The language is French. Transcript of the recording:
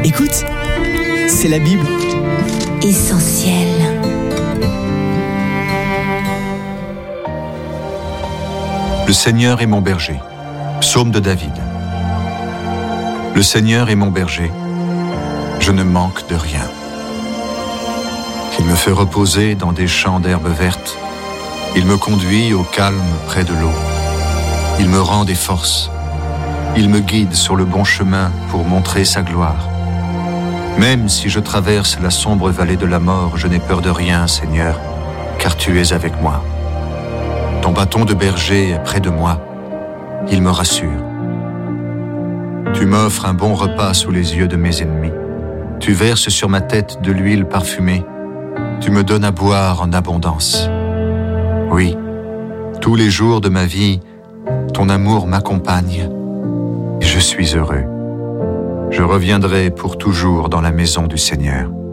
Écoute, c'est la Bible. Essentiel. Le Seigneur est mon berger. Psaume de David. Le Seigneur est mon berger. Je ne manque de rien. Il me fait reposer dans des champs d'herbes vertes. Il me conduit au calme près de l'eau. Il me rend des forces. Il me guide sur le bon chemin pour montrer sa gloire. Même si je traverse la sombre vallée de la mort, je n'ai peur de rien, Seigneur, car tu es avec moi. Ton bâton de berger est près de moi. Il me rassure. Tu m'offres un bon repas sous les yeux de mes ennemis. Tu verses sur ma tête de l'huile parfumée. Tu me donnes à boire en abondance. Oui, tous les jours de ma vie, ton amour m'accompagne et je suis heureux. Je reviendrai pour toujours dans la maison du Seigneur.